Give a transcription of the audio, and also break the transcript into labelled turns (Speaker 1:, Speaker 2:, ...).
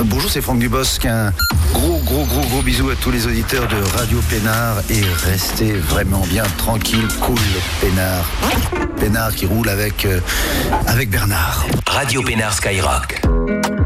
Speaker 1: Bonjour, c'est Franck Dubosc. Un gros bisou à tous les auditeurs de Radio Pénard et restez vraiment bien tranquille, cool, Pénard. Pénard qui roule avec Bernard.
Speaker 2: Radio Pénard Skyrock.